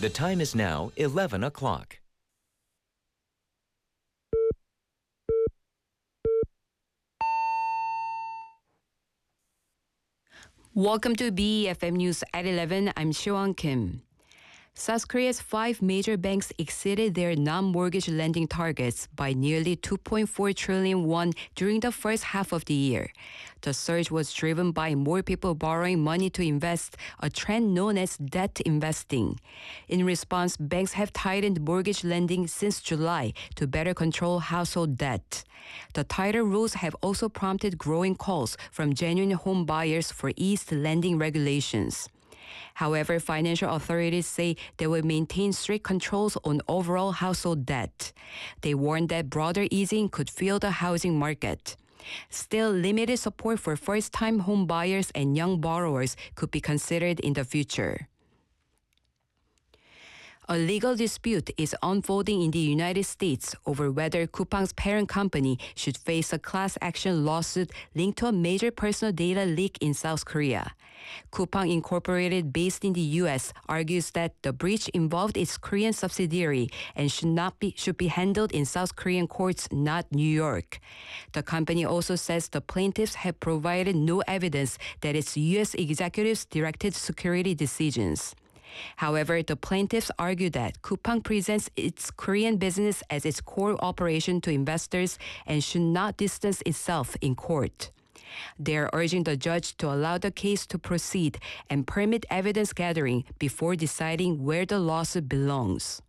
The time is now 11 o'clock. Welcome to BEFM News at 11. I'm Siwon Kim. South Korea's 5 major banks exceeded their non-mortgage lending targets by nearly 2.4 trillion won during the first half of the year. The surge was driven by more people borrowing money to invest, a trend known as debt investing. In response, banks have tightened mortgage lending since July to better control household debt. The tighter rules have also prompted growing calls from genuine home buyers for eased lending regulations. However, financial authorities say they will maintain strict controls on overall household debt. They warn that broader easing could fuel the housing market. Still, limited support for first-time home buyers and young borrowers could be considered in the future. A legal dispute is unfolding in the United States over whether Coupang's parent company should face a class action lawsuit linked to a major personal data leak in South Korea. Coupang Incorporated, based in the U.S., argues that the breach involved its Korean subsidiary and should be handled in South Korean courts, not New York. The company also says the plaintiffs have provided no evidence that its U.S. executives directed security decisions. However, the plaintiffs argue that Coupang presents its Korean business as its core operation to investors and should not distance itself in court. They are urging the judge to allow the case to proceed and permit evidence gathering before deciding where the lawsuit belongs.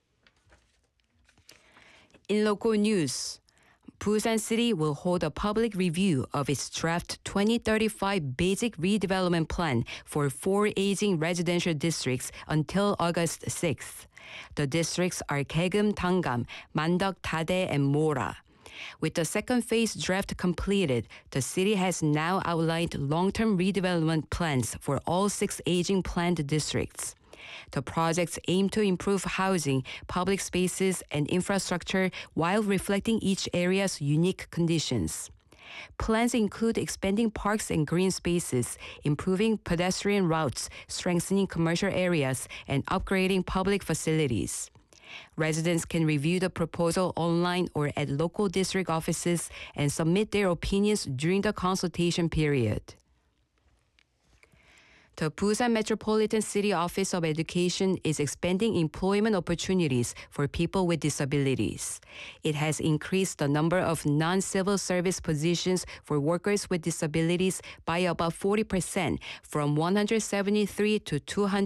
In local news, Busan City will hold a public review of its draft 2035 Basic Redevelopment Plan for 4 aging residential districts until August 6th. The districts are Daegum, Danggam, Mandok, Dade, and Mora. With the second phase draft completed, the city has now outlined long-term redevelopment plans for all 6 aging planned districts. The projects aim to improve housing, public spaces, and infrastructure while reflecting each area's unique conditions. Plans include expanding parks and green spaces, improving pedestrian routes, strengthening commercial areas, and upgrading public facilities. Residents can review the proposal online or at local district offices and submit their opinions during the consultation period. The Busan Metropolitan City Office of Education is expanding employment opportunities for people with disabilities. It has increased the number of non-civil service positions for workers with disabilities by about 40%, from 173 to 200.